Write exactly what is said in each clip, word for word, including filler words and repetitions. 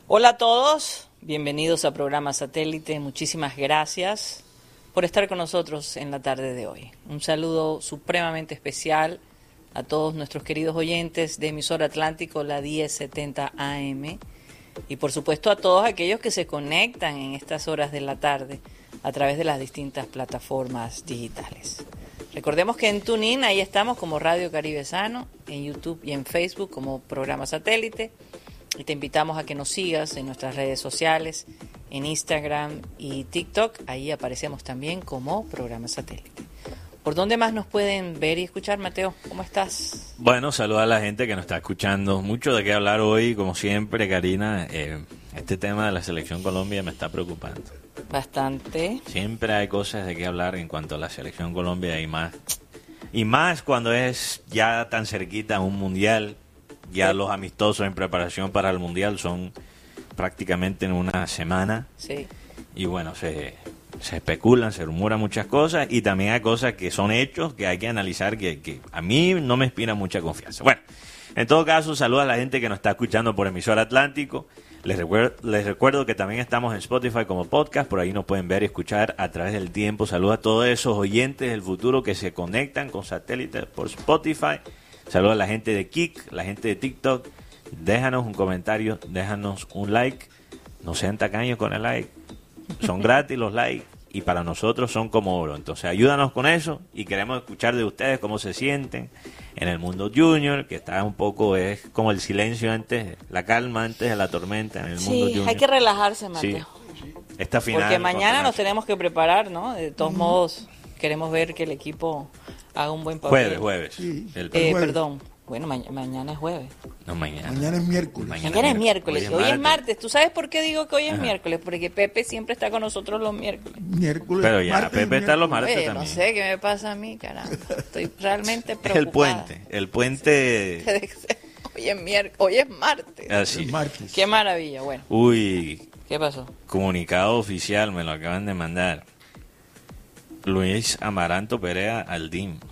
Hola a todos, bienvenidos a Programa Satélite. Muchísimas gracias por estar con nosotros en la tarde de hoy. Un saludo supremamente especial a todos nuestros queridos oyentes de Emisora Atlántico, la diez setenta A M, y por supuesto a todos aquellos que se conectan en estas horas de la tarde a través de las distintas plataformas digitales. Recordemos que en TuneIn ahí estamos como Radio Caribe Sano, en YouTube y en Facebook como Programa Satélite. Y te invitamos a que nos sigas en nuestras redes sociales, en Instagram y TikTok. Ahí aparecemos también como Programa Satélite. ¿Por dónde más nos pueden ver y escuchar, Mateo? ¿Cómo estás? Bueno, saluda a la gente que nos está escuchando. Mucho de qué hablar hoy, como siempre, Karina. Eh, este tema de la Selección Colombia me está preocupando. Bastante. Siempre hay cosas de qué hablar en cuanto a la Selección Colombia y más. Y más cuando es ya tan cerquita un mundial. Ya sí. Los amistosos en preparación para el mundial son prácticamente en una semana. Sí. Y bueno, se, se especulan, se rumoran muchas cosas y también hay cosas que son hechos que hay que analizar que, que a mí no me inspira mucha confianza. Bueno, en todo caso, saluda a la gente que nos está escuchando por Emisora Atlántico. Les recuerdo, les recuerdo que también estamos en Spotify como podcast, por ahí nos pueden ver y escuchar a través del tiempo. Saluda a todos esos oyentes del futuro que se conectan con satélite por Spotify. Saludos a la gente de Kik, la gente de TikTok. Déjanos un comentario, déjanos un like. No sean tacaños con el like. Son gratis los likes y para nosotros son como oro. Entonces ayúdanos con eso y queremos escuchar de ustedes cómo se sienten en el mundo junior, que está un poco, es como el silencio antes, la calma antes de la tormenta en el sí, mundo junior. Sí, hay que relajarse, Mateo. Sí. Esta final, porque mañana nos tenemos que preparar, ¿no? De todos mm. modos, queremos ver que el equipo haga un buen papel. Jueves, jueves. Sí, el eh, jueves. Perdón. Bueno, ma- mañana es jueves. No, mañana. Mañana es miércoles. Mañana, mañana es miércoles. Hoy es, hoy es martes. ¿Tú sabes por qué digo que hoy es Ajá. miércoles? Porque Pepe siempre está con nosotros los miércoles. Miércoles. Pero ya, martes Pepe está los martes Oye, también. no sé qué me pasa a mí, caramba. Estoy realmente preocupada. El puente, el puente. Hoy es miércoles, hoy es martes. Así. Es martes. Qué maravilla, bueno. Uy, ¿Qué pasó? comunicado oficial, me lo acaban de mandar. Luis Amaranto Perea al D I M.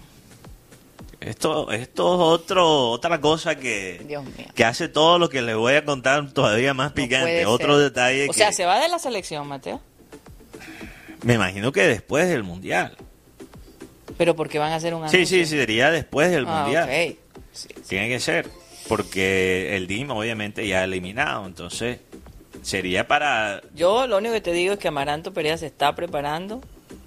Esto, esto es otro, otra cosa que, Dios mío. que hace todo lo que les voy a contar todavía más picante. No otro ser. detalle O que sea, se va de la selección, Mateo. me imagino que después del Mundial. Pero porque van a hacer un Sí, anuncio. sí, sería después del ah, Mundial. Okay. Sí, sí. Tiene que ser, porque el D I M obviamente ya ha eliminado, entonces sería para... Yo lo único que te digo es que Amaranto Perea se está preparando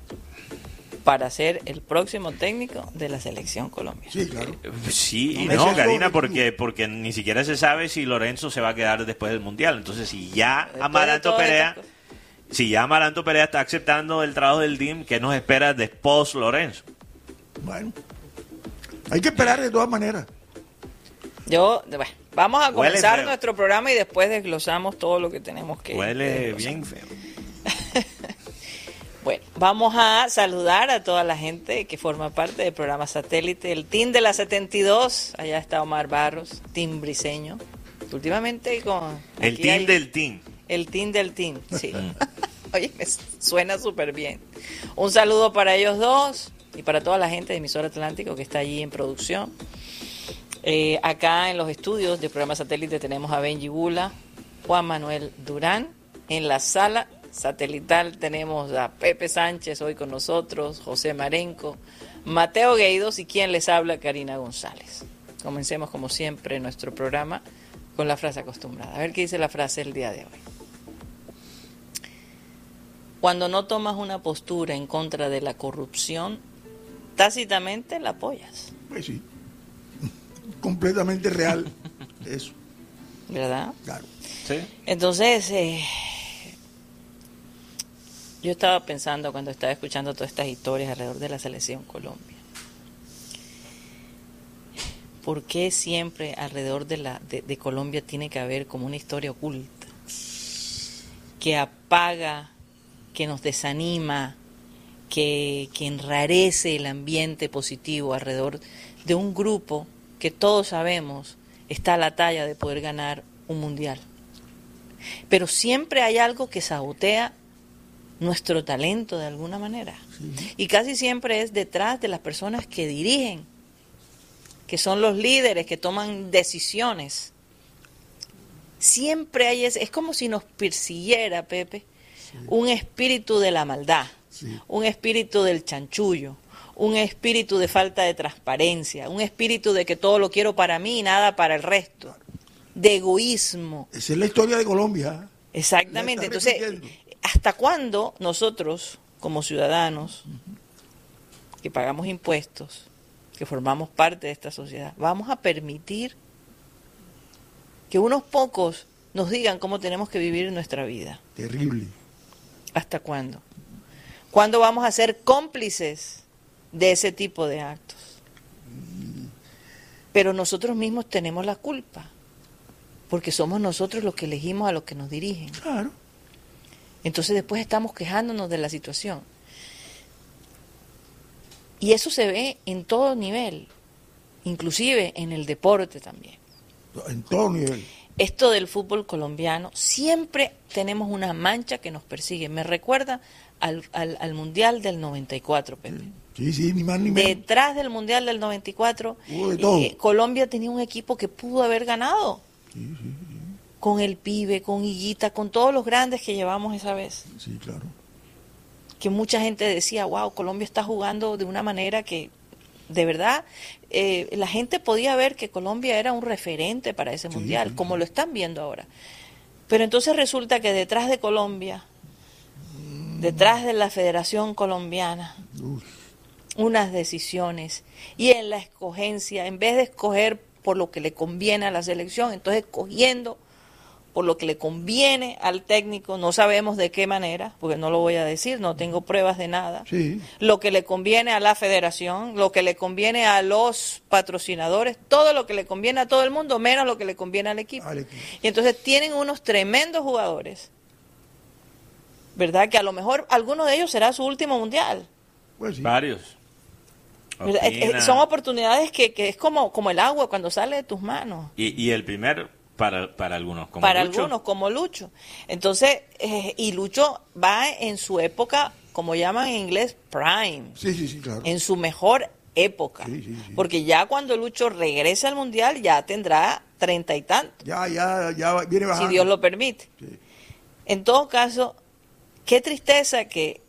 para ser el próximo técnico de la selección Colombia. Sí, claro. Sí, No, no, eso Karina, es porque porque ni siquiera se sabe si Lorenzo se va a quedar después del Mundial. Entonces, si ya Después Amaranto de todas Perea, estas cosas. si ya Amaranto Perea está aceptando el trabajo del D I M, ¿qué nos espera después Lorenzo? Bueno, hay que esperar de todas maneras. Yo, bueno, vamos a Huele comenzar feo. nuestro programa y después desglosamos todo lo que tenemos que Huele desglosar. bien feo. Bueno, vamos a saludar a toda la gente que forma parte del programa Satélite, el team de la setenta y dos, allá está Omar Barros, team briseño, últimamente con... El aquí team hay- del team. El team del team, sí. Oye, me suena súper bien. Un saludo para ellos dos y para toda la gente de Emisora Atlántico que está allí en producción. Eh, acá en los estudios del programa Satélite tenemos a Benji Gula, Juan Manuel Durán. En la sala satelital tenemos a Pepe Sánchez hoy con nosotros, José Marenco, Mateo Gueidos y quien les habla, Karina González. Comencemos como siempre nuestro programa con la frase acostumbrada. A ver qué dice la frase el día de hoy. Cuando no tomas una postura en contra de la corrupción, tácitamente la apoyas, Pues sí. Completamente real. Eso, ¿verdad? claro. ¿Sí? Entonces, eh, yo estaba pensando cuando estaba escuchando todas estas historias alrededor de la selección Colombia. ¿Por qué siempre alrededor de, la, de, de Colombia tiene que haber como una historia oculta que apaga, que nos desanima, que, que enrarece el ambiente positivo alrededor de un grupo que todos sabemos está a la talla de poder ganar un mundial? Pero siempre hay algo que sabotea nuestro talento de alguna manera. Sí. Y casi siempre es detrás de las personas que dirigen, que son los líderes, que toman decisiones. siempre hay ese, es como si nos persiguiera, Pepe, sí. un espíritu de la maldad, sí. un espíritu del chanchullo, un espíritu de falta de transparencia, un espíritu de que todo lo quiero para mí y nada para el resto, de egoísmo. Esa es la historia de Colombia. Exactamente. Entonces, ¿hasta cuándo nosotros, como ciudadanos, que pagamos impuestos, que formamos parte de esta sociedad, vamos a permitir que unos pocos nos digan cómo tenemos que vivir nuestra vida? Terrible. ¿Hasta cuándo? ¿Cuándo vamos a ser cómplices de ese tipo de actos? Pero nosotros mismos tenemos la culpa, porque somos nosotros los que elegimos a los que nos dirigen. Claro. Entonces después estamos quejándonos de la situación. Y eso se ve en todo nivel, inclusive en el deporte también. En todo nivel. Esto del fútbol colombiano, siempre tenemos una mancha que nos persigue. Me recuerda al, al, al Mundial del noventa y cuatro, Pepe. Sí, sí, ni más ni menos. Detrás del Mundial del noventa y cuatro, eh, Colombia tenía un equipo que pudo haber ganado. Sí, sí, sí. Con el Pibe, con Higuita, con todos los grandes que llevamos esa vez. Sí, claro. Que mucha gente decía, wow, Colombia está jugando de una manera que, de verdad, eh, la gente podía ver que Colombia era un referente para ese sí, mundial, sí, como sí. lo están viendo ahora. Pero entonces resulta que detrás de Colombia, mm. detrás de la Federación Colombiana, Uf. unas decisiones, y en la escogencia, en vez de escoger por lo que le conviene a la selección, entonces escogiendo por lo que le conviene al técnico, no sabemos de qué manera, porque no lo voy a decir, no tengo pruebas de nada, sí. lo que le conviene a la federación, lo que le conviene a los patrocinadores, todo lo que le conviene a todo el mundo, menos lo que le conviene al equipo. Al equipo. Y entonces tienen unos tremendos jugadores, ¿verdad? Que a lo mejor alguno de ellos será su último mundial. Pues sí. Varios. Son oportunidades que, que es como, como el agua cuando sale de tus manos. Y, y el primer... Para, para algunos, como para Lucho. algunos, como Lucho. Entonces, eh, y Lucho va en su época, como llaman en inglés, prime. Sí, sí, sí, claro. En su mejor época. Sí, sí, sí. Porque ya cuando Lucho regrese al Mundial, ya tendrá treinta y tantos. Ya, ya, ya viene bajando. Si Dios lo permite. Sí. En todo caso, qué tristeza que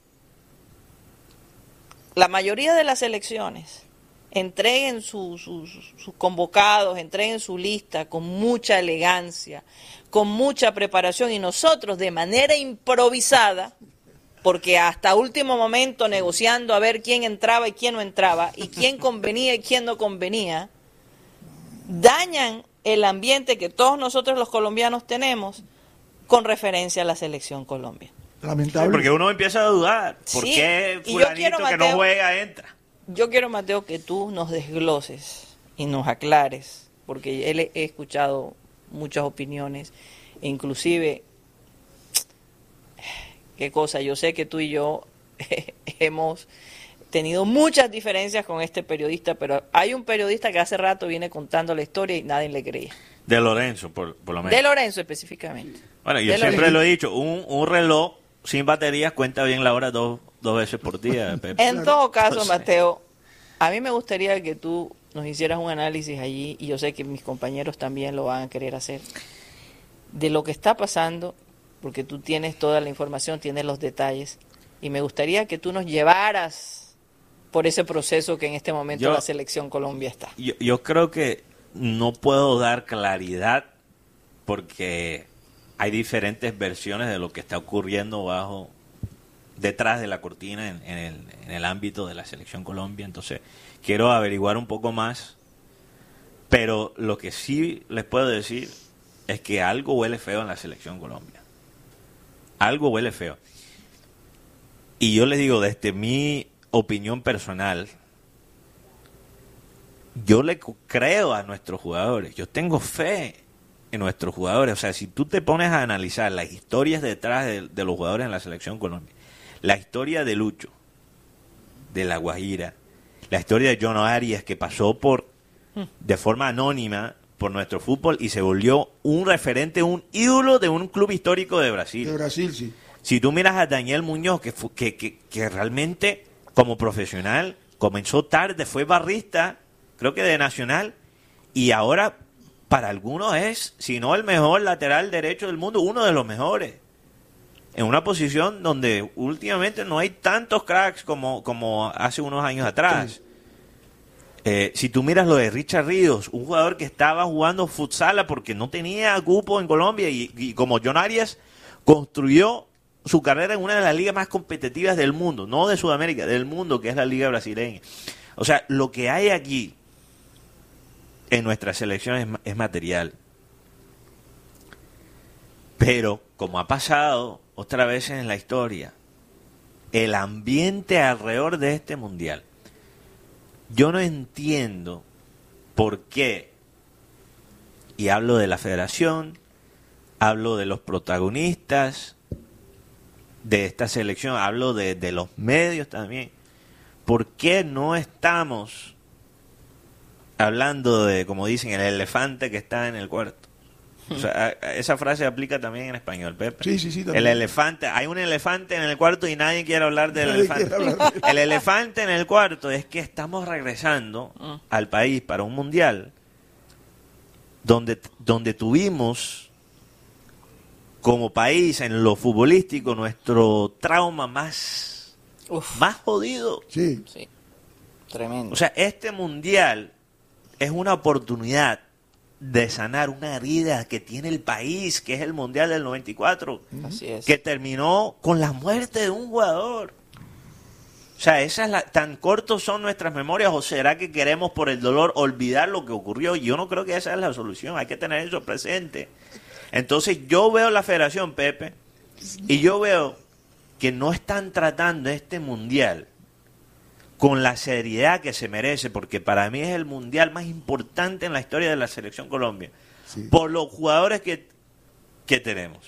la mayoría de las elecciones entreguen sus su, su, su convocados, entreguen su lista con mucha elegancia, con mucha preparación, y nosotros de manera improvisada, porque hasta último momento negociando a ver quién entraba y quién no entraba, y quién convenía y quién no convenía, dañan el ambiente que todos nosotros los colombianos tenemos con referencia a la selección Colombia. Lamentable. Sí, porque uno empieza a dudar, ¿por sí, qué fulanito quiero, que Mateo, no juega entra? Yo quiero, Mateo, que tú nos desgloses y nos aclares, porque él he escuchado muchas opiniones, e inclusive, qué cosa, yo sé que tú y yo hemos tenido muchas diferencias con este periodista, pero hay un periodista que hace rato viene contando la historia y nadie le creía. De Lorenzo, por, por lo menos. De Lorenzo específicamente. Bueno, yo de siempre Lorenzo. lo he dicho, un, un reloj sin baterías cuenta bien la hora dos, dos veces por día. Pepe. En todo caso, Entonces, Mateo, a mí me gustaría que tú nos hicieras un análisis allí, y yo sé que mis compañeros también lo van a querer hacer, de lo que está pasando, porque tú tienes toda la información, tienes los detalles, y me gustaría que tú nos llevaras por ese proceso que en este momento yo, la selección Colombia está. Yo, yo creo que no puedo dar claridad porque hay diferentes versiones de lo que está ocurriendo bajo, detrás de la cortina en, en, el, en el ámbito de la selección Colombia. Entonces quiero averiguar un poco más, pero lo que sí les puedo decir es que algo huele feo en la selección Colombia. Algo huele feo. Y yo les digo, desde mi opinión personal, yo le creo a nuestros jugadores, yo tengo fe en nuestros jugadores. O sea, si tú te pones a analizar las historias detrás de, de los jugadores en la selección Colombia, la historia de Lucho, de La Guajira, la historia de John Arias, que pasó por de forma anónima por nuestro fútbol y se volvió un referente, un ídolo de un club histórico de Brasil. De Brasil, sí. Si tú miras a Daniel Muñoz, que, fu- que, que, que realmente como profesional comenzó tarde, fue barrista, creo que de Nacional, y ahora para algunos es, si no el mejor lateral derecho del mundo, uno de los mejores. En una posición donde últimamente no hay tantos cracks como, como hace unos años atrás. Sí. Eh, si tú miras lo de Richard Ríos, un jugador que estaba jugando futsal porque no tenía cupo en Colombia y, y como John Arias construyó su carrera en una de las ligas más competitivas del mundo, no de Sudamérica, del mundo, que es la liga brasileña. O sea, lo que hay aquí en nuestra selección es, es material. Pero, como ha pasado otra vez en la historia, el ambiente alrededor de este mundial, yo no entiendo por qué, y hablo de la federación, hablo de los protagonistas de esta selección, hablo de, de los medios también, ¿por qué no estamos hablando de, como dicen, el elefante que está en el cuarto? O sea, esa frase aplica también en español, Pepe. Sí, sí, sí. También. El elefante, hay un elefante en el cuarto y nadie quiere hablar del nadie elefante. Hablar de... El elefante en el cuarto es que estamos regresando uh. al país para un mundial donde, donde tuvimos como país en lo futbolístico nuestro trauma más, Uf. más jodido. Sí. sí. Tremendo. O sea, este mundial es una oportunidad de sanar una herida que tiene el país, que es el Mundial del noventa y cuatro, Así es. que terminó con la muerte de un jugador. O sea, esa es la, tan cortos son nuestras memorias, o será que queremos por el dolor olvidar lo que ocurrió. Yo no creo que esa es la solución, hay que tener eso presente. Entonces yo veo la federación, Pepe, y yo veo que no están tratando este Mundial con la seriedad que se merece, porque para mí es el mundial más importante en la historia de la Selección Colombia, sí. por los jugadores que, que tenemos,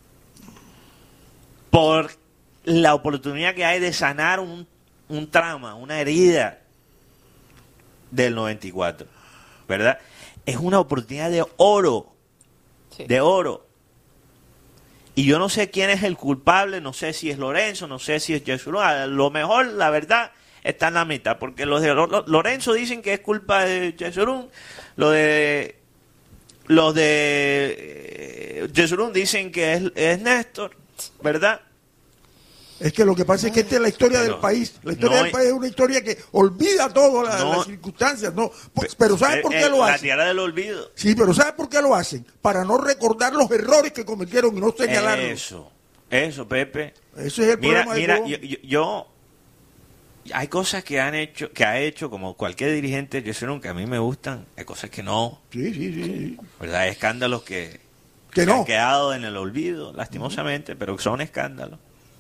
por la oportunidad que hay de sanar un, un trauma, una herida del noventa y cuatro, ¿verdad? Es una oportunidad de oro, sí. de oro. Y yo no sé quién es el culpable, no sé si es Lorenzo, no sé si es Yesurún. A lo mejor, la verdad, está en la mitad, porque los de Lorenzo dicen que es culpa de Yesurún, lo de los de Yesurún dicen que es, es Néstor, ¿verdad? Es que lo que pasa es que esta es la historia pero, del país. La historia no, del país es una historia que olvida todas la, no, las circunstancias. No, pero ¿sabe por qué el, lo hacen? La tierra del olvido. Sí, pero ¿sabe por qué lo hacen? Para no recordar los errores que cometieron y no señalarlos. Eso, eso, Pepe. Ese es el mira, problema. Mira, de yo, yo, yo hay cosas que han hecho, que ha hecho como cualquier dirigente, yo sé que a mí me gustan, hay cosas que no. Sí, sí, sí. sí. ¿Verdad? Hay escándalos que, que, que no. han quedado en el olvido, lastimosamente, uh-huh. pero son escándalos.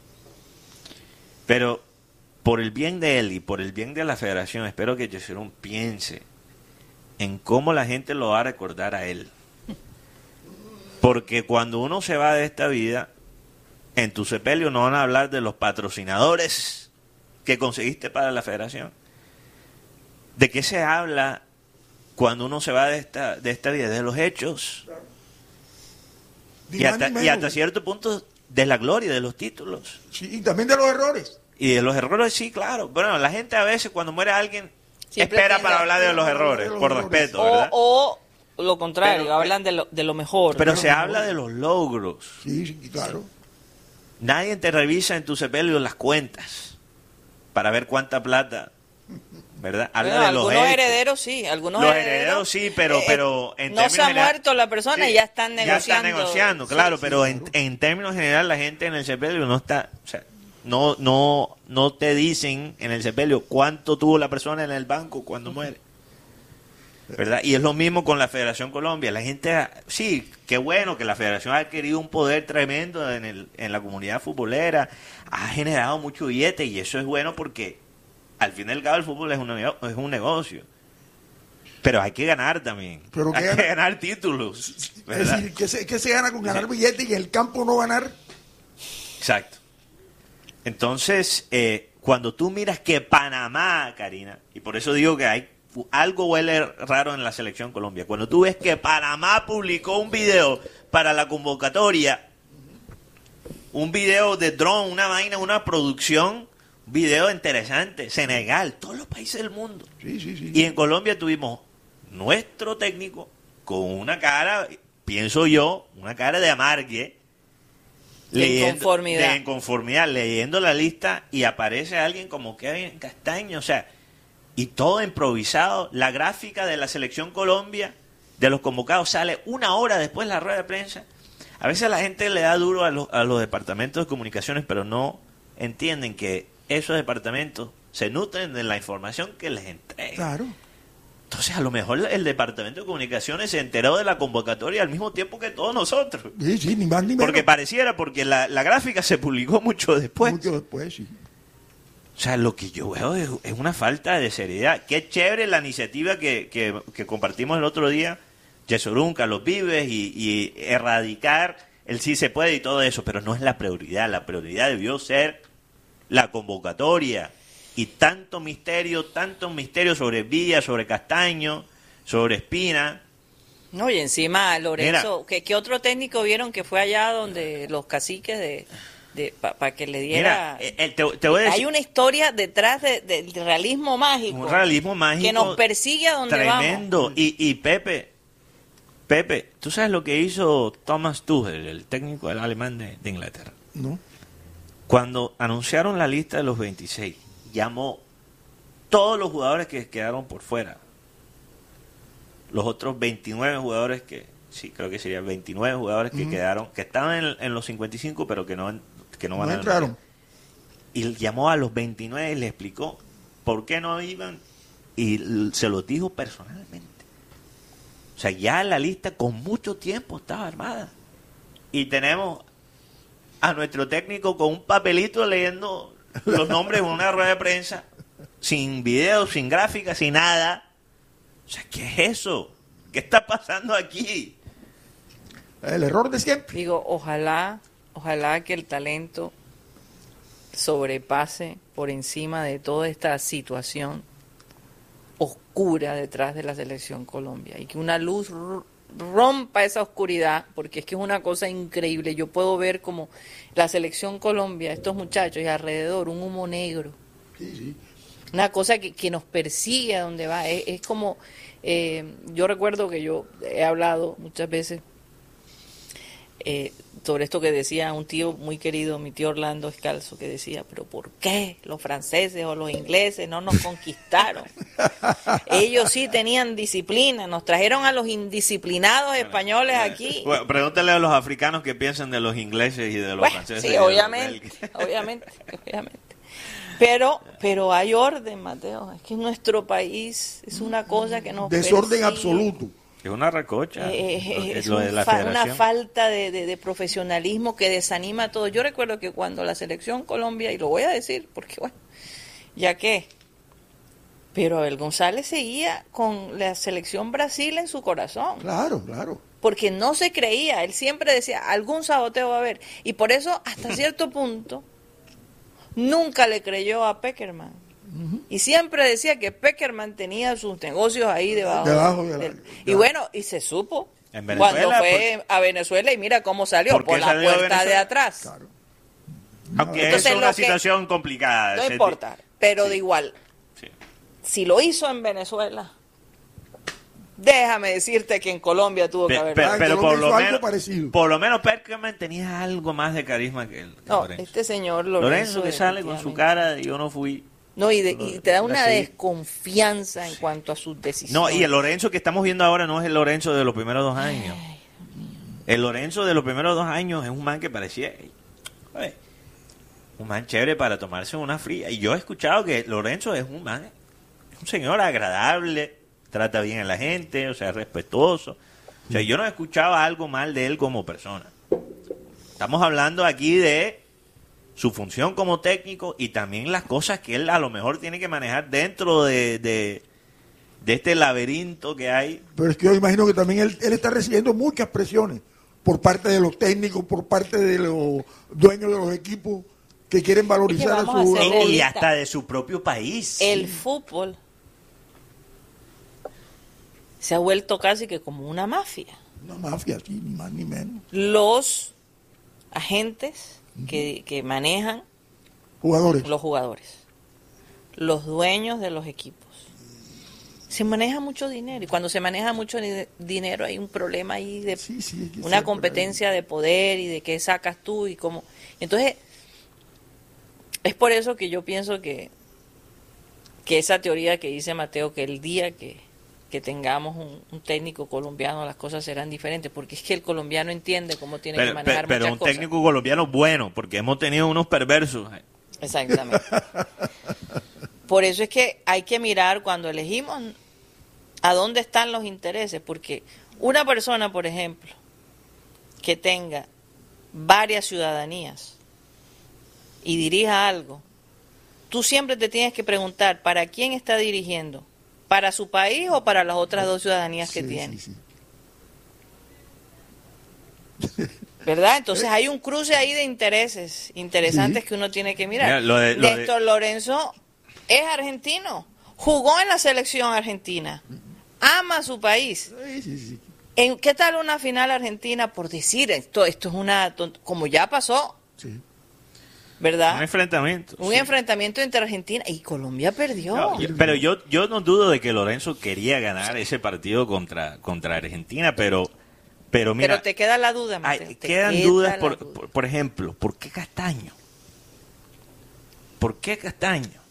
Pero por el bien de él y por el bien de la federación, espero que Yesurún piense en cómo la gente lo va a recordar a él. Porque cuando uno se va de esta vida, en tu sepelio no van a hablar de los patrocinadores que conseguiste para la federación. ¿De qué se habla cuando uno se va de esta, de esta vida? De los hechos. Y hasta, y hasta cierto punto de la gloria, de los títulos. Sí, y también de los errores. Y de los errores, sí, claro. Bueno, la gente a veces cuando muere alguien siempre espera para hablar de los errores, de los por errores. respeto, ¿verdad? O, o lo contrario, pero, hablan de lo, de lo mejor. Pero ¿no? se habla de los logros. Sí, sí, claro. Nadie te revisa en tu sepelio las cuentas para ver cuánta plata, ¿verdad? Habla bueno, de los algunos hechos. herederos sí, algunos los herederos, herederos sí, pero, eh, pero en no se ha general, muerto la persona sí, y ya están negociando. Ya están negociando, claro, sí, pero sí, en, en términos general la gente en el sepelio no está, o sea, no, no, no te dicen en el sepelio cuánto tuvo la persona en el banco cuando muere, ¿verdad? Y es lo mismo con la Federación Colombia. La gente, sí, qué bueno que la Federación ha adquirido un poder tremendo en, el, en la comunidad futbolera, ha generado mucho billete y eso es bueno porque al fin y al cabo el fútbol es un, es un negocio. Pero hay que ganar también. Pero hay que que ganar títulos, ¿verdad? Es decir, ¿qué se, qué se gana con ganar billete y en el campo no ganar? Exacto. Entonces, eh, cuando tú miras que Panamá, Karina, y por eso digo que hay algo huele raro en la Selección Colombia, cuando tú ves que Panamá publicó un video para la convocatoria, un video de drone, una vaina, una producción, un video interesante, Senegal, todos los países del mundo. Sí, sí, sí. Y en Colombia tuvimos nuestro técnico con una cara, pienso yo, una cara de amargue, de leyendo, inconformidad. de inconformidad, leyendo la lista y aparece alguien como Kevin Castaño, o sea, y todo improvisado. La gráfica de la Selección Colombia, de los convocados, sale una hora después de la rueda de prensa. A veces a la gente le da duro a los, a los departamentos de comunicaciones, pero no entienden que esos departamentos se nutren de la información que les entregan. Claro. Entonces, a lo mejor el departamento de comunicaciones se enteró de la convocatoria al mismo tiempo que todos nosotros. Sí, sí, ni más ni menos. Porque pareciera, porque la, la gráfica se publicó mucho después. Mucho después, sí. O sea, lo que yo veo es, es una falta de seriedad. Qué chévere la iniciativa que, que, que compartimos el otro día, Yesurún, Carlos Vives, y, y erradicar el sí se puede y todo eso, pero no es la prioridad. La prioridad debió ser la convocatoria. Y tanto misterio, tanto misterio sobre Villa, sobre Castaño, sobre Espina. No, y encima Lorenzo, ¿qué, ¿qué otro técnico vieron que fue allá donde los caciques de, de para pa que le diera? Mira, eh, te, te voy a decir, hay una historia detrás de, de, del realismo mágico. Un realismo mágico. Que nos persigue a donde tremendo. vamos. Y, y Pepe, Pepe, ¿tú sabes lo que hizo Thomas Tuchel, el técnico del alemán de, de Inglaterra? No. Cuando anunciaron la lista de los veintiséis, llamó todos los jugadores que quedaron por fuera. Los otros veintinueve jugadores que, sí, creo que serían veintinueve jugadores que uh-huh. quedaron, que estaban en, en los cincuenta y cinco, pero que no, que no van no a entraron. Y llamó a los veintinueve y les explicó por qué no iban y se los dijo personalmente. O sea, ya la lista con mucho tiempo estaba armada. Y tenemos a nuestro técnico con un papelito leyendo los nombres en una rueda de prensa, sin video, sin gráfica, sin nada. O sea, ¿qué es eso? ¿Qué está pasando aquí? El error de siempre. Digo, ojalá, ojalá que el talento sobrepase por encima de toda esta situación oscura detrás de la Selección Colombia y que una luz rompa esa oscuridad, porque es que es una cosa increíble. Yo puedo ver como la Selección Colombia, estos muchachos y alrededor un humo negro, sí, sí. Una cosa que, que nos persigue a donde va. Es, es como eh, yo recuerdo que yo he hablado muchas veces eh, sobre esto que decía un tío muy querido, mi tío Orlando Escalzo, que decía, pero ¿por qué los franceses o los ingleses no nos conquistaron? Ellos sí tenían disciplina, nos trajeron a los indisciplinados españoles aquí. Bueno, pregúntale a los africanos qué piensan de los ingleses y de los bueno, franceses. Sí, obviamente, obviamente, obviamente. Pero, pero hay orden, Mateo. Es que nuestro país es una cosa que nos desorden persigue. Absoluto. Es una recocha. Eh, es es lo de la fa- una falta de, de, de profesionalismo que desanima a todos. Yo recuerdo que cuando la Selección Colombia, y lo voy a decir porque, bueno, ya que, pero Abel González seguía con la Selección Brasil en su corazón. Claro, claro. Porque no se creía. Él siempre decía, algún saboteo va a haber. Y por eso, hasta cierto punto, nunca le creyó a Peckerman. Uh-huh. Y siempre decía que Peckerman tenía sus negocios ahí debajo. debajo de la, del, y bueno, y se supo en Venezuela, cuando fue por, a Venezuela y mira cómo salió, por, por la puerta de atrás. Claro. Aunque Entonces, es una que, situación complicada. No importa, pero sí. de igual, sí. si lo hizo en Venezuela, déjame decirte que en Colombia tuvo Pe, que haber... Pe, pero, pero por, lo menos, parecido. por lo menos Peckerman tenía algo más de carisma que él. Que no, Lorenzo. este señor Lorenzo... Lorenzo que sale con su cara de yo no fui... No, y, de, y te da una desconfianza en cuanto a sus decisiones. No, y el Lorenzo que estamos viendo ahora no es el Lorenzo de los primeros dos años. Ay, el Lorenzo de los primeros dos años es un man que parecía... Ay, un man chévere para tomarse una fría. Y yo he escuchado que Lorenzo es un man, un señor agradable, trata bien a la gente, o sea, respetuoso. O sea, yo no he escuchado algo mal de él como persona. Estamos hablando aquí de su función como técnico y también las cosas que él a lo mejor tiene que manejar dentro de, de, de este laberinto que hay. Pero es que yo imagino que también él, él está recibiendo muchas presiones por parte de los técnicos, por parte de los dueños de los equipos que quieren valorizar es que a su a jugador. Y hasta de su propio país. El fútbol se ha vuelto casi que como una mafia. Una mafia, sí, ni más ni menos. Los agentes que, que manejan jugadores, los jugadores, los dueños de los equipos, se maneja mucho dinero, y cuando se maneja mucho ni- dinero hay un problema ahí de Sí, sí, que una siempre competencia de poder y de qué sacas tú y cómo. Entonces, es por eso que yo pienso que, que esa teoría que dice Mateo, que el día que, que tengamos un, un técnico colombiano las cosas serán diferentes, porque es que el colombiano entiende cómo tiene Pero, que manejar pero muchas un cosas. técnico colombiano bueno, porque hemos tenido unos perversos. Exactamente. Por eso es que hay que mirar cuando elegimos a dónde están los intereses, porque una persona, por ejemplo, que tenga varias ciudadanías y dirija algo, tú siempre te tienes que preguntar para quién está dirigiendo, para su país o para las otras dos ciudadanías que Sí, tiene. sí, sí. ¿Verdad? Entonces hay un cruce ahí de intereses interesantes Sí. que uno tiene que mirar. Mira, lo de- lo de- Néstor Lorenzo es argentino, jugó en la selección argentina, ama su país. Sí, sí, sí. ¿En qué tal una final argentina? Por decir, esto, esto es una, tont- como ya pasó, Sí. ¿verdad? Un enfrentamiento. Un sí. enfrentamiento entre Argentina y Colombia perdió. No, yo- pero yo, yo no dudo de que Lorenzo quería ganar ese partido contra, contra Argentina, pero, pero mira, pero te queda la duda, hay- Mateo, te quedan queda dudas, la por, duda. por, por ejemplo, ¿por qué Castaño? ¿Por qué Castaño?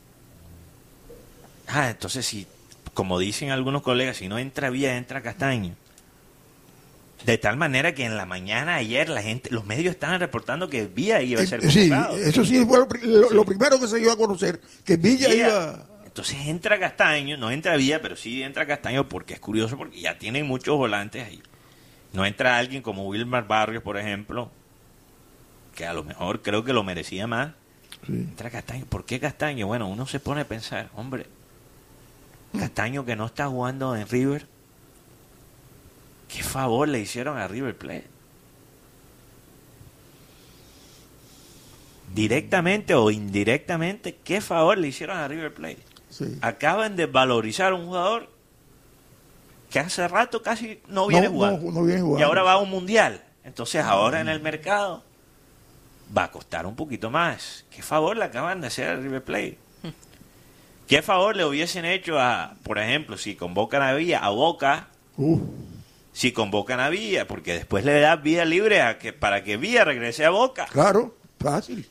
Ah, entonces si, como dicen algunos colegas, si no entra Villa, entra Castaño. De tal manera que en la mañana ayer la gente, los medios estaban reportando que Villa iba a ser Eh, sí, convocado. eso sí fue lo, pri- lo- lo primero que se dio a conocer, que Villa Villa. iba... Entonces entra Castaño, no entra Villa, pero sí entra Castaño porque es curioso, porque ya tienen muchos volantes ahí. No entra alguien como Wilmar Barrios, por ejemplo, que a lo mejor creo que lo merecía más. Sí. Entra Castaño. ¿Por qué Castaño? Bueno, uno se pone a pensar, hombre, Castaño que no está jugando en River, ¿qué favor le hicieron a River Plate? Directamente o indirectamente, ¿qué favor le hicieron a River Plate? Sí. Acaban de valorizar a un jugador que hace rato casi no viene No, jugando. no, no viene jugando. Y ahora va a un mundial. Entonces ahora en el mercado va a costar un poquito más. ¿Qué favor le acaban de hacer a River Plate? ¿Qué favor le hubiesen hecho a, por ejemplo, si convocan a Villa, a Boca, Uh, si convocan a Villa, porque después le da vía libre a que, para que Villa regrese a Boca? claro, fácil.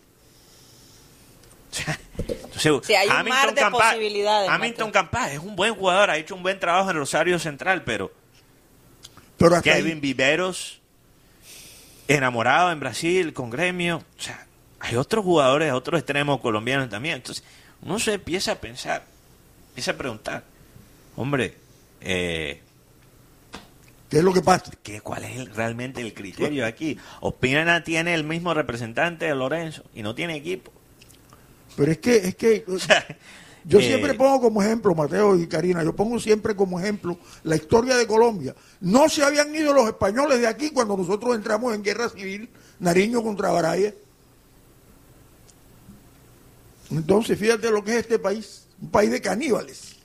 Entonces, Sí, hay un mar de Campa- posibilidades, Hamilton Mateo. Campa es un buen jugador, ha hecho un buen trabajo en Rosario Central, pero Pero hasta Kevin ahí, Viveros, enamorado en Brasil, con Gremio. O sea, hay otros jugadores, otros extremos colombianos también. Entonces, uno se empieza a pensar, empieza a preguntar, hombre, eh, ¿qué es lo que pasa? ¿qué, ¿cuál es el- realmente el criterio aquí? Ospina tiene el mismo representante de Lorenzo y no tiene equipo. Pero es que, es que O sea, yo eh, siempre pongo como ejemplo, Mateo y Karina, yo pongo siempre como ejemplo la historia de Colombia. No se habían ido los españoles de aquí cuando nosotros entramos en guerra civil, Nariño contra Baraya. Entonces, fíjate lo que es este país, un país de caníbales.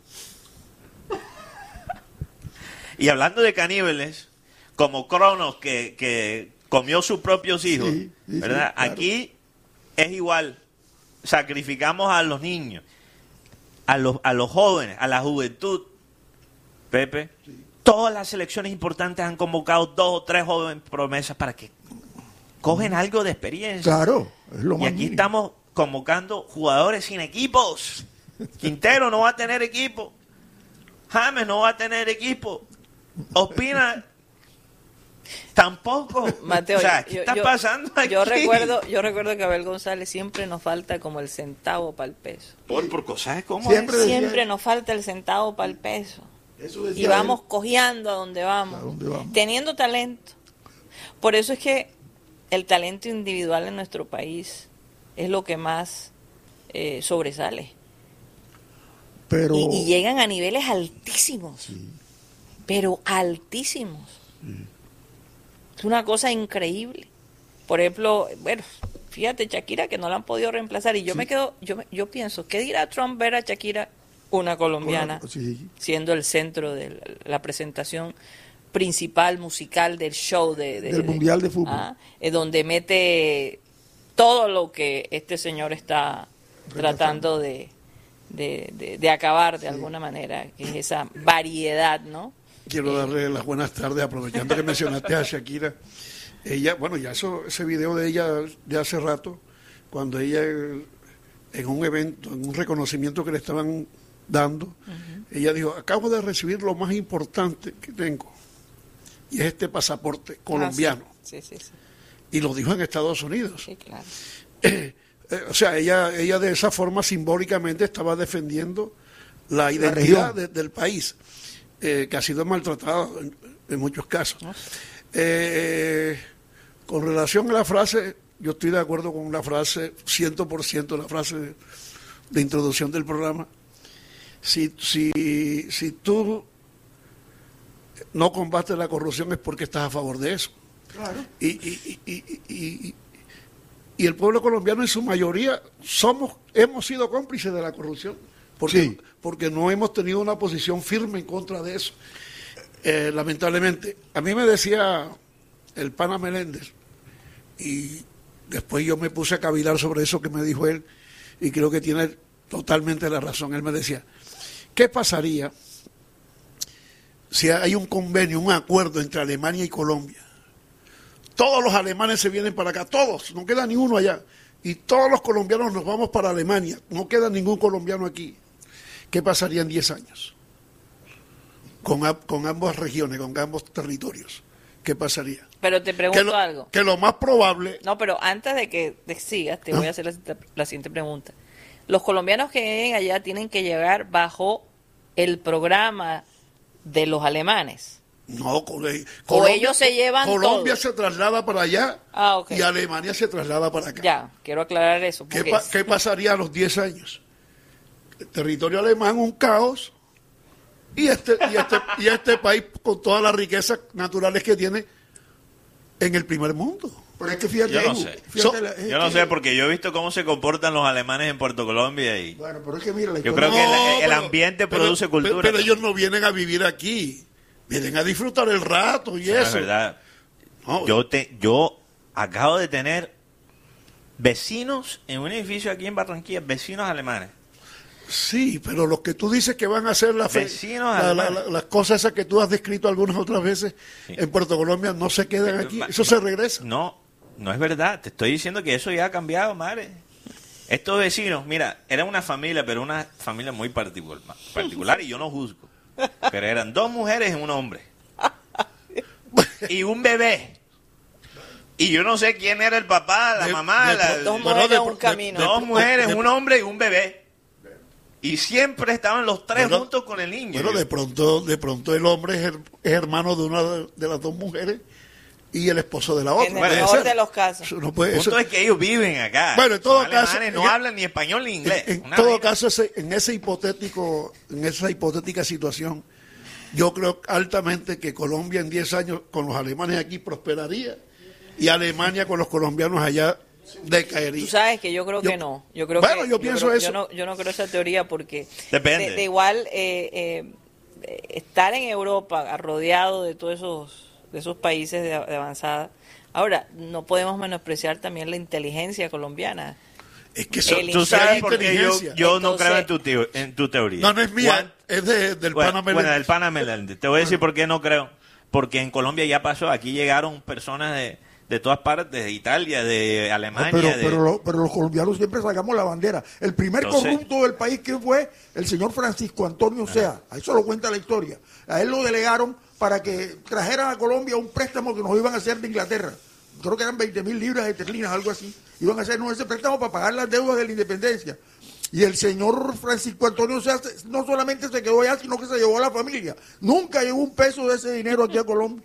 Y hablando de caníbales, como Cronos que, que comió sus propios hijos, Sí, sí, sí, ¿verdad? claro. Aquí es igual. Sacrificamos a los niños, a los, a los jóvenes, a la juventud. Pepe, todas las selecciones importantes han convocado dos o tres jóvenes promesas para que cogen algo de experiencia. Claro, es lo Y más aquí mínimo. estamos convocando jugadores sin equipos. Quintero no va a tener equipo. James no va a tener equipo. Ospina tampoco. Mateo, o sea, yo- ¿qué yo- está yo- pasando aquí? Yo recuerdo, yo recuerdo que a Abel González siempre nos falta como el centavo para el peso. Por, por cosas como Siempre esa. decía- Siempre nos falta el centavo para el peso. Eso decía Y vamos él. cojeando a donde vamos, ¿A dónde vamos? teniendo talento. Por eso es que el talento individual en nuestro país es lo que más eh, sobresale. Pero, Y, y llegan a niveles altísimos, pero altísimos. Es una cosa increíble. Por ejemplo, bueno, fíjate, Shakira que no la han podido reemplazar y yo me quedo, yo me- yo pienso, ¿qué dirá Trump ver a Shakira, una colombiana, sí, siendo el centro de la presentación principal musical del show de, de- Del de- Mundial de Fútbol. ah, eh, donde mete todo lo que este señor está tratando de, de, de, de acabar de alguna manera, que es esa variedad, ¿no? Quiero darle las buenas tardes, aprovechando que mencionaste a Shakira. Ella, bueno, ya eso, ese video de ella de hace rato, cuando ella en un evento, en un reconocimiento que le estaban dando, uh-huh. ella dijo, acabo de recibir lo más importante que tengo, y es este pasaporte colombiano. Ah, sí. Sí, sí, sí. Y lo dijo en Estados Unidos. Sí, claro. Eh, eh, o sea, ella, ella de esa forma simbólicamente estaba defendiendo la identidad de, del país, eh, que ha sido maltratado en, en muchos casos. Uh-huh. Eh, con relación a la frase, yo estoy de acuerdo con la frase, cien por ciento la frase de, de introducción del programa. Si, si, si tú no combates la corrupción es porque estás a favor de eso. Claro. Y, y, y, y, y, y el pueblo colombiano en su mayoría somos, hemos sido cómplices de la corrupción, porque, sí. porque no hemos tenido una posición firme en contra de eso. Eh, lamentablemente, a mí me decía el pana Meléndez, y después yo me puse a cavilar sobre eso que me dijo él, y creo que tiene totalmente la razón. Él me decía, ¿qué pasaría si hay un convenio, un acuerdo entre Alemania y Colombia? Todos los alemanes se vienen para acá, todos, no queda ni uno allá, y todos los colombianos nos vamos para Alemania, no queda ningún colombiano aquí. ¿Qué pasaría en diez años? Con, con ambas regiones, con ambos territorios. ¿Qué pasaría? Pero te pregunto que lo, algo. Que lo más probable... No, pero antes de que te sigas, te ¿Ah? voy a hacer la, la siguiente pregunta. Los colombianos que lleguen allá tienen que llegar bajo el programa de los alemanes. No, Colombia, o ellos se llevan Colombia todo. Se traslada para allá ah, okay. y Alemania se traslada para acá. Ya, quiero aclarar eso. ¿Qué, pa ¿Qué pasaría a los diez años? El territorio alemán, un caos, y este, y este, y este país con todas las riquezas naturales que tiene en el primer mundo. Pero es que fíjate, yo no sé, fíjate so, la, yo no que, sé porque yo he visto cómo se comportan los alemanes en Puerto Colombia y bueno, pero es que mira, la yo creo no, que el, el pero, ambiente pero, produce cultura. Pero, pero ellos no vienen a vivir aquí, vienen a disfrutar el rato y sí, eso. Es verdad. No, yo te, yo acabo de tener vecinos en un edificio aquí en Barranquilla, vecinos alemanes. Sí, pero los que tú dices que van a hacer la fe, la, la, la, las cosas esas que tú has descrito algunas otras veces sí. en Puerto Colombia no se quedan pero, aquí, ma, eso ma, se regresa. No, no es verdad, te estoy diciendo que eso ya ha cambiado, madre. Estos vecinos, mira, era una familia, pero una familia muy particular, particular y yo no juzgo. Pero eran dos mujeres y un hombre. Y un bebé. Y yo no sé quién era el papá, la de, mamá, de, la, dos de, mujeres, de, un camino. De, dos mujeres, un hombre y un bebé. Y siempre estaban los tres bueno, juntos con el niño. Bueno, de pronto, de pronto el hombre es, her, es hermano de una de, de las dos mujeres y el esposo de la otra. En el mejor de los casos. No puede, el punto eso, es que ellos viven acá. Bueno, en todo los caso, alemanes no en, hablan ni español ni inglés. En, en todo vida. caso, ese, en ese hipotético, en esa hipotética situación, yo creo altamente que Colombia en diez años con los alemanes aquí prosperaría y Alemania con los colombianos allá decaería. Tú sabes que yo creo yo, que no. Yo creo bueno, que, yo pienso yo creo, eso. Yo no, yo no creo esa teoría porque depende. De, de igual eh, eh, estar en Europa rodeado de todos esos de esos países de, de avanzada. Ahora, no podemos menospreciar también la inteligencia colombiana. Es que eso, tú sabes por qué yo, yo Entonces, no creo en tu, teo, en tu teoría. No, no es mía, Juan, es de, del bueno, pana Meléndez. Bueno, del pana Meléndez. Te voy a decir por qué no creo. Porque en Colombia ya pasó, aquí llegaron personas de de todas partes, de Italia, de Alemania. No, pero, de... pero, lo, pero los colombianos siempre sacamos la bandera. El primer Entonces, corrupto del país, ¿quién fue? El señor Francisco Antonio Sea. A eso lo cuenta la historia. A él lo delegaron para que trajeran a Colombia un préstamo que nos iban a hacer de Inglaterra. Creo que eran veinte mil libras esterlinas, algo así. Iban a hacernos ese préstamo para pagar las deudas de la independencia. Y el señor Francisco Antonio Sea no solamente se quedó allá, sino que se llevó a la familia. Nunca llegó un peso de ese dinero aquí a Colombia.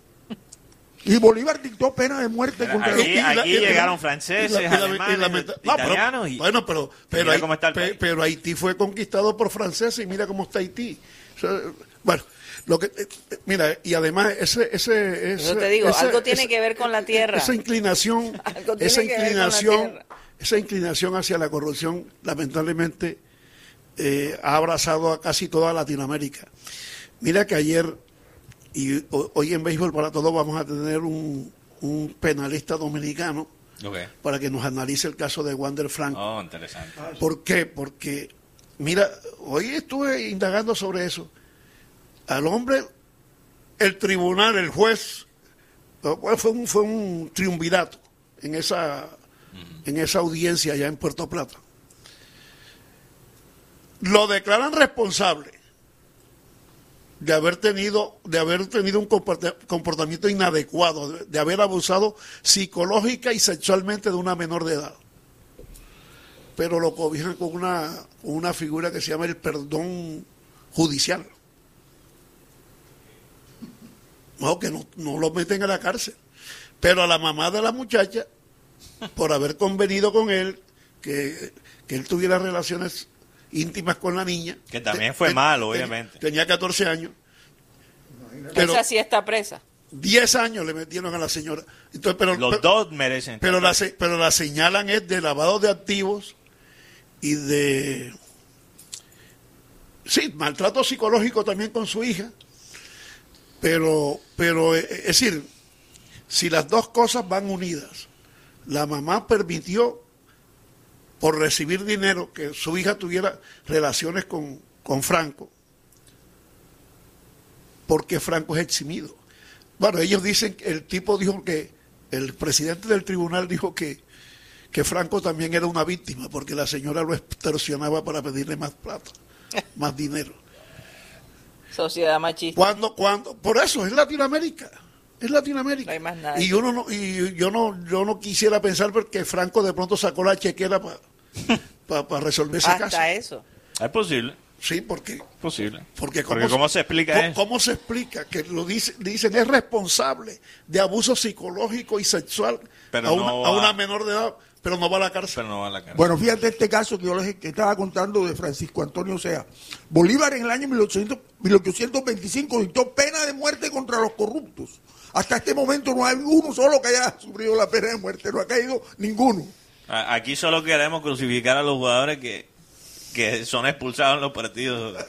Y Bolívar dictó pena de muerte Pero contra aquí, los aquí y llegaron y franceses, y la, alemanes, y la, y la, no, italianos pero, y bueno, pero pero, hay, pe, pero Haití fue conquistado por franceses y mira cómo está Haití. O sea, bueno, lo que eh, mira y además ese ese, ese yo te digo, ese, algo tiene ese, que ver con la tierra. Esa inclinación, esa inclinación, esa inclinación hacia la corrupción, lamentablemente eh, ha abrazado a casi toda Latinoamérica. Mira que ayer y hoy en Béisbol para Todos vamos a tener un, un penalista dominicano okay. para que nos analice el caso de Wander Franco. Oh, interesante. ¿Por qué? Porque Mira, hoy estuve indagando sobre eso. Al hombre, el tribunal, el juez, fue un, fue un triunvirato en esa, uh-huh. en esa audiencia allá en Puerto Plata. Lo declaran responsable de haber tenido, de haber tenido un comportamiento inadecuado, de, de haber abusado psicológica y sexualmente de una menor de edad. Pero lo cobijan con una, una figura que se llama el perdón judicial. No, que no, no lo meten a la cárcel. Pero a la mamá de la muchacha, por haber convenido con él, que, que él tuviera relaciones íntimas con la niña. Que también fue malo, obviamente. Tenía catorce años. Pero esa sí está presa. diez años le metieron a la señora. Entonces, pero, Los pero, dos merecen. Pero la, pero la señalan es de lavado de activos y de... Sí, maltrato psicológico también con su hija. Pero, pero es decir, si las dos cosas van unidas, la mamá permitió, por recibir dinero, que su hija tuviera relaciones con, con Franco, porque Franco es eximido. Bueno, ellos dicen, el tipo dijo que, el presidente del tribunal dijo que, que Franco también era una víctima, porque la señora lo extorsionaba para pedirle más plata, más dinero. Sociedad machista. Cuando, cuando, por eso es Latinoamérica, es Latinoamérica. No hay más nada. Y uno no, y yo no, yo no quisiera pensar porque Franco de pronto sacó la chequera para pa, pa resolver ese Hasta caso. Hasta eso. Es posible. Sí, porque posible. Porque cómo, porque cómo se explica cómo, eso. ¿Cómo se explica que lo dice, dicen es responsable de abuso psicológico y sexual a una, no va, a una menor de edad, pero no va a la cárcel? Pero no va a la cárcel. Bueno, fíjate este caso que yo les que estaba contando de Francisco Antonio Osea. Bolívar en el año mil ochocientos veinticinco dictó pena de muerte contra los corruptos. Hasta este momento no hay uno solo que haya sufrido la pena de muerte, no ha caído ninguno. Aquí solo queremos crucificar a los jugadores que, que son expulsados en los partidos.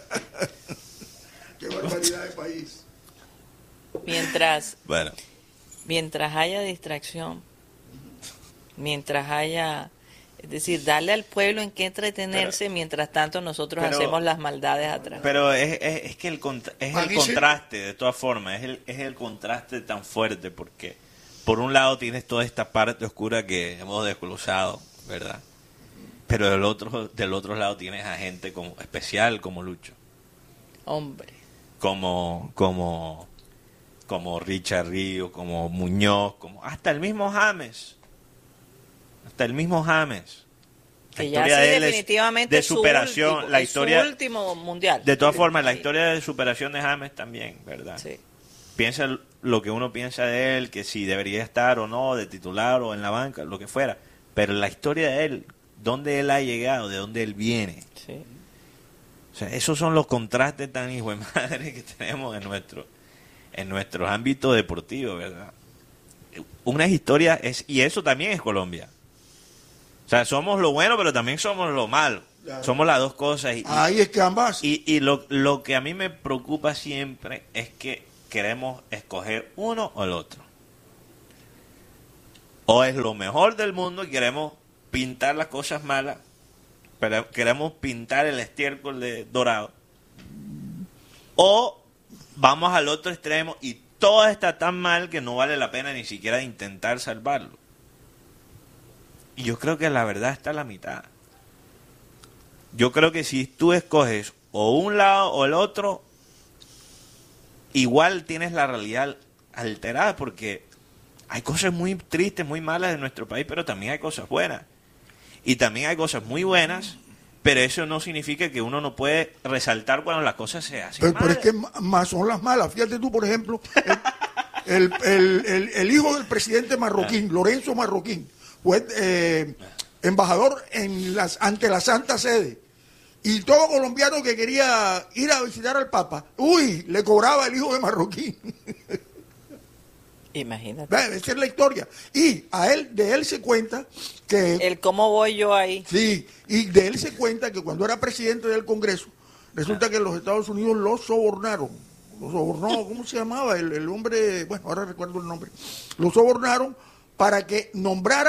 Qué barbaridad de país. Mientras, bueno. mientras haya distracción, mientras haya, es decir, darle al pueblo en qué entretenerse, pero, mientras tanto nosotros pero, hacemos las maldades atrás. Pero es, es, es que el, contra, es el contraste, de todas formas, es el, es el contraste tan fuerte, porque por un lado tienes toda esta parte oscura que hemos desglosado, ¿verdad? Pero del otro, del otro lado tienes a gente como especial como Lucho. Hombre. Como, como, como Richard Río, como Muñoz, como hasta el mismo James. Hasta el mismo James. La que historia ya sí, de él definitivamente de superación, último, la historia su último mundial. De todas formas, la historia de superación de James también, ¿verdad? Sí. Piensa lo que uno piensa de él, que si debería estar o no, de titular o en la banca, lo que fuera. Pero la historia de él, dónde él ha llegado, de dónde él viene. Sí. O sea, esos son los contrastes tan hijo de madre que tenemos en nuestro, en nuestros ámbitos deportivos, ¿verdad? Una historia es, y eso también es Colombia. O sea, somos lo bueno, pero también somos lo malo. Claro. Somos las dos cosas. Y, Ahí es que ambas. Y, y lo, lo que a mí me preocupa siempre es que queremos escoger uno o el otro. O es lo mejor del mundo y queremos pintar las cosas malas, pero queremos pintar el estiércol de dorado. O vamos al otro extremo y todo está tan mal que no vale la pena ni siquiera intentar salvarlo. Y yo creo que la verdad está a la mitad. Yo creo que si tú escoges o un lado o el otro, igual tienes la realidad alterada, porque hay cosas muy tristes, muy malas de nuestro país, pero también hay cosas buenas. Y también hay cosas muy buenas, pero eso no significa que uno no puede resaltar cuando las cosas se hacen pero, mal. pero es que más son las malas. Fíjate tú, por ejemplo, el, el, el, el, el hijo del presidente marroquín, Lorenzo Marroquín, fue eh, embajador en las, ante la Santa Sede. Y todo colombiano que quería ir a visitar al Papa, uy, le cobraba el hijo de Marroquín. Imagínate. Esa es la historia. Y a él, de él se cuenta que... El cómo voy yo ahí. Sí, y de él se cuenta que cuando era presidente del Congreso, resulta que los Estados Unidos lo sobornaron. Lo sobornó, ¿cómo se llamaba? El, el hombre, bueno, ahora recuerdo el nombre. Lo sobornaron para que nombrara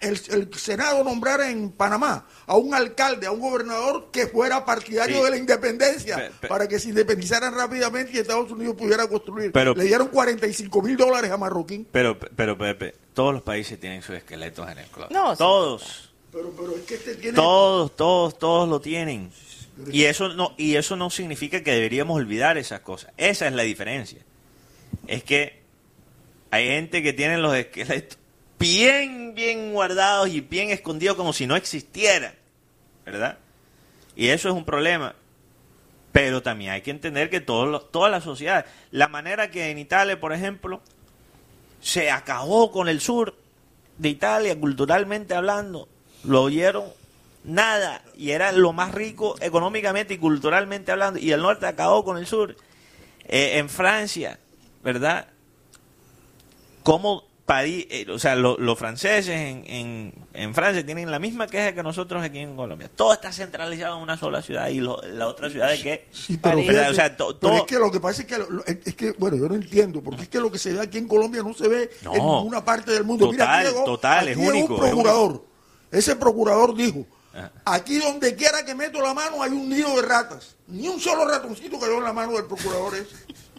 el, el Senado nombrara en Panamá a un alcalde, a un gobernador que fuera partidario sí. de la independencia, pe, pe, para que se independizaran rápidamente y Estados Unidos pudiera construir. Pero, Le dieron cuarenta y cinco mil dólares a Marroquín. Pero, pero, Pepe, todos los países tienen sus esqueletos en el closet. No, todos. sí. Pero, pero es que este tiene... Todos, todos, todos lo tienen. Y eso no, y eso no significa que deberíamos olvidar esas cosas. Esa es la diferencia. Es que hay gente que tiene los esqueletos bien, bien guardados y bien escondidos como si no existieran, ¿verdad? Y eso es un problema. Pero también hay que entender que todo lo, toda la sociedad, la manera que en Italia, por ejemplo, se acabó con el sur de Italia, culturalmente hablando, lo oyeron nada, y era lo más rico económicamente y culturalmente hablando, y el norte acabó con el sur. Eh, en Francia, ¿verdad? Como París, eh, o sea, lo, los franceses en, en, en Francia tienen la misma queja que nosotros aquí en Colombia. Todo está centralizado en una sola ciudad, y lo, la otra ciudad es que... Sí, pero, fíjate, o sea, to, pero todo, es que lo que pasa es que, lo, es que, bueno, yo no entiendo, porque es que lo que se ve aquí en Colombia no se ve no, en ninguna parte del mundo. Total, Mira, aquí llegó, total, aquí es llegó único. un procurador. Es único. Ese procurador dijo, Ajá. aquí donde quiera que meto la mano hay un nido de ratas. Ni un solo ratoncito cayó en la mano del procurador ese.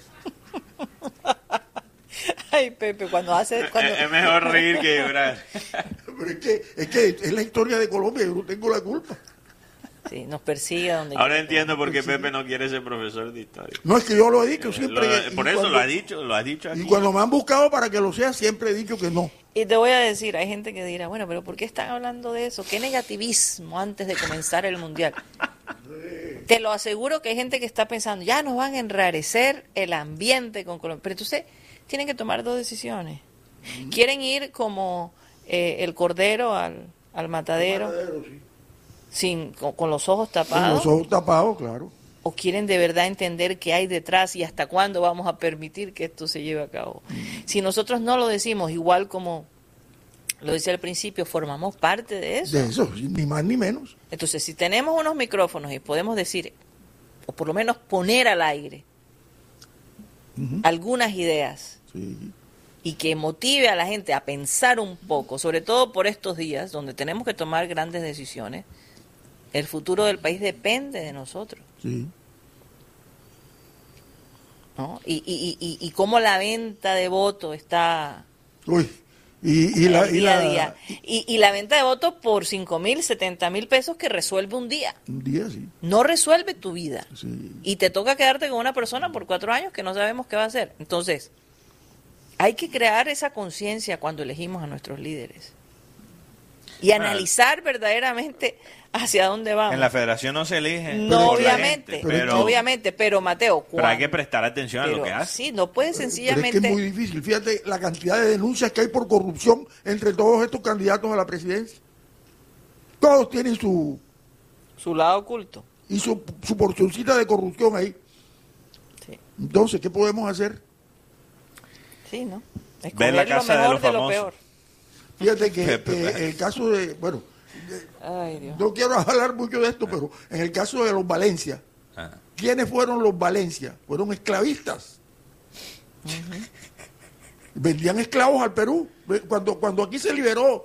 Ay, Pepe, cuando hace... Cuando... Es, es mejor reír que llorar. Pero es que, es que es la historia de Colombia, yo no tengo la culpa. Sí, nos persigue a donde Ahora quiera. entiendo por qué Pepe no quiere ser profesor de historia. No, es que yo lo he dicho siempre. Lo- y por eso cuando- lo ha dicho, lo ha dicho aquí. Y cuando me han buscado para que lo sea, siempre he dicho que no. Y te voy a decir, hay gente que dirá, bueno, pero ¿por qué están hablando de eso? ¿Qué negativismo antes de comenzar el Mundial? Te lo aseguro que hay gente que está pensando, ya nos van a enrarecer el ambiente con Colombia. Pero entonces tienen que tomar dos decisiones. ¿Quieren ir como eh, el cordero al, al matadero, Matadero, sí. sin con, con los ojos Con tapados? los ojos tapados, claro. ¿O quieren de verdad entender qué hay detrás y hasta cuándo vamos a permitir que esto se lleve a cabo? Si nosotros no lo decimos, igual como lo decía al principio, formamos parte de eso. De eso, ni más ni menos. Entonces, si tenemos unos micrófonos y podemos decir, o por lo menos poner al aire Uh-huh. algunas ideas Sí. y que motive a la gente a pensar un poco, sobre todo por estos días donde tenemos que tomar grandes decisiones, el futuro del país depende de nosotros, Sí. ¿no? Y, y, y, y cómo la venta de votos está Uy. Y, y la, y día a la- día. Y, y la venta de votos por cinco mil, setenta mil pesos que resuelve un día. Un día sí. No resuelve tu vida. Sí. Y te toca quedarte con una persona por cuatro años que no sabemos qué va a hacer. Entonces, hay que crear esa conciencia cuando elegimos a nuestros líderes. Y Bueno. analizar verdaderamente hacia dónde vamos. En la federación no se elige. No, por la obviamente, gente, pero, obviamente, pero Mateo, pero hay cuando- que prestar atención a lo pero que hace. sí, no puedes Pero es sencillamente... que es muy difícil. Fíjate la cantidad de denuncias que hay por corrupción entre todos estos candidatos a la presidencia. Todos tienen su Su lado oculto. y su, su porcioncita de corrupción ahí. Sí, Entonces, ¿qué podemos hacer? sí, ¿no? Ver la Escoger lo casa de mejor los de lo famosos. peor. Fíjate que, Pepe, que Pepe. el caso de, bueno, Ay, Dios. no quiero hablar mucho de esto, pero en el caso de los Valencia, Ah. ¿quiénes fueron los Valencia? Fueron esclavistas. Vendían esclavos al Perú. Cuando, cuando aquí se liberó